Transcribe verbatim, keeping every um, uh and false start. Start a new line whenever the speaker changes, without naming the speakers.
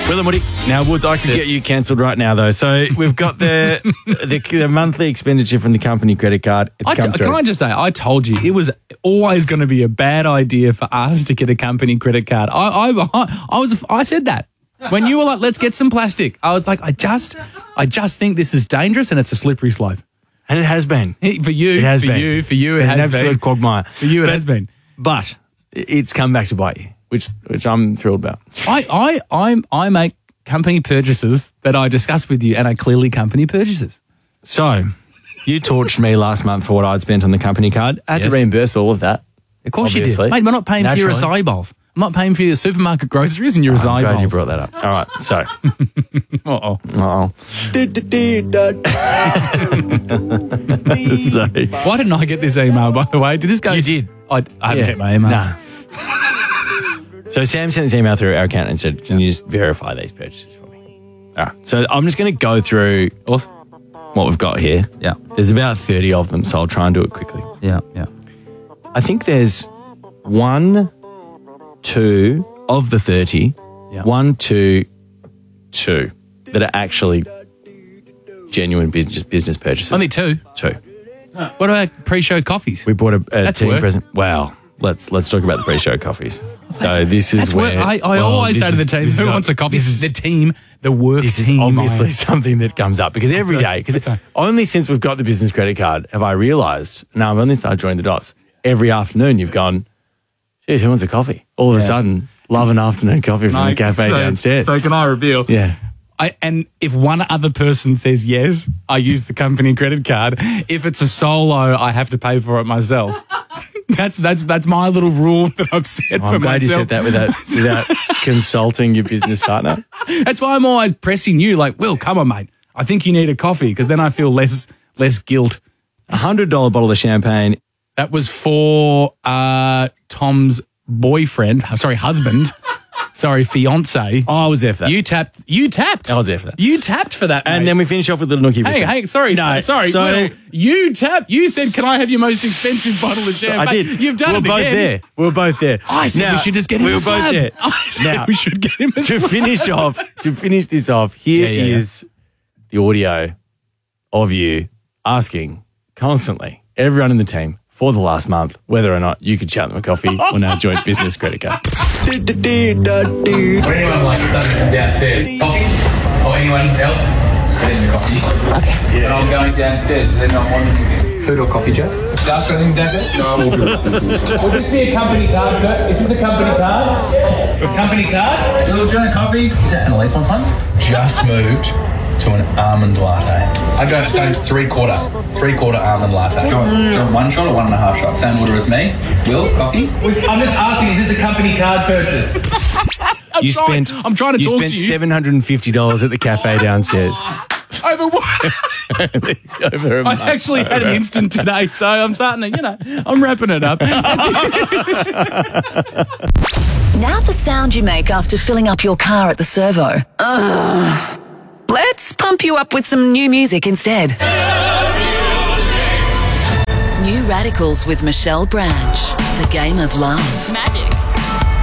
Will and Woody. Now, Woods, I could get you cancelled right now, though. So we've got the, the the monthly expenditure from the company credit card. It's
I
come
t-
through.
Can I just say, I told you it was always going to be a bad idea for us to get a company credit card. I, I, I, I was, I said that when you were like, "Let's get some plastic." I was like, I just, I just think this is dangerous and it's a slippery slope.
And it has been.
For you,
It has
for
been.
you, for you,
It's
it
been
has
an absolute
been.
quagmire.
For you, it
But-
has been.
But it's come back to bite you, which which I'm thrilled about.
I, I, I, I make company purchases that I discuss with you, and are clearly company purchases.
So, you torched me last month for what I'd spent on the company card. I had
Yes.
to reimburse all of that.
Of course
Obviously.
you did. Mate, we're not paying for your
Naturally.
acai bowls. I'm not paying for your supermarket groceries and your
I'm
acai
glad
bowls.
you brought that up. All right, so.
Uh-oh.
Uh-oh. so.
Why didn't I get this email, by the way? Did this go?
You did.
I, I haven't
Yeah.
checked my email.
Nah. So Sam sent this email through our account and said, can you just verify these purchases for me? All right. So I'm just going to go through
Awesome.
what we've got here.
Yeah.
There's about thirty of them, so I'll try and do it quickly.
Yeah, yeah.
I think there's one, two of the thirty,
Yeah.
one, two, two that are actually genuine business business purchases.
Only two.
two.
What about pre-show coffees?
We bought a, a
That's
team
work.
present. Wow. Let's let's talk about the pre-show coffees. So this is
That's
where
where I, I
well,
always
this
say to the
is-
team,
this
who
is
wants
a-
a coffee?
This
This
is
is the team, the work
This is
team.
obviously
mate.
something that comes up because every
That's
day,
right.
because
That's right.
only since we've got the business credit card have I realised, now I've only started joining the dots, every afternoon you've gone, geez, who wants a coffee? All of a
Yeah.
sudden, love an afternoon coffee from the
Mate,
cafe
so-
downstairs.
So can I reveal?
yeah.
I, and if one other person says yes, I use the company credit card. If it's a solo, I have to pay for it myself. That's that's that's my little rule that I've set
Well,
for
I'm glad
myself.
you said that without, without consulting your business partner.
That's why I'm always pressing you, like, Will, come on, mate. I think you need a coffee, because then I feel less less guilt.
A one hundred dollars bottle of champagne.
That was for uh, Tom's boyfriend, sorry, husband, sorry, fiance.
Oh, I was there for that.
You tapped. You tapped.
I was there for that.
You tapped for that,
And
mate.
then we finish off with Little Nookie.
Hey,
Biscuit.
hey, sorry,
No,
so- sorry.
so-
Will, you tapped. You said, "Can I have your most expensive bottle of champagne?"
I did.
You've done
we were
it
both
again.
there. We were both there.
I said
Now,
we should just get him
we
a
were both
slab.
there.
I said
Now,
we should get him a
to
slab.
finish off, to finish this off, here
Yeah, yeah,
is the audio of you asking constantly everyone in the team for the last month whether or not you could shout them a coffee on our joint business credit card.
Would anyone like something from downstairs? Coffee? Or anyone else? There's the coffee. Okay. And I'm going downstairs. Does anyone want anything? Food or coffee, Joe? Ask for anything downstairs? No, I'm all good. Will this be a company card? Is this a company card? A company card? Little Joe coffee? Is that an Elise one pun? Just moved to an almond latte. I don't say three quarter, three quarter almond latte. Do you, want, do you want one shot or one and a half shot? Same order as me. Will, coffee? I'm just asking, is this a company card purchase?
I'm
You
trying-
spent.
I'm trying to
you
talk
spent
to you.
seven hundred and fifty dollars at the cafe downstairs.
Over what?
Over a
I
month.
actually had an instant today, so I'm starting to, you know, I'm wrapping it up.
Now the sound you make after filling up your car at the servo. Ugh. Let's pump you up with some new music instead. New Radicals with Michelle Branch. The Game of Love.
Magic.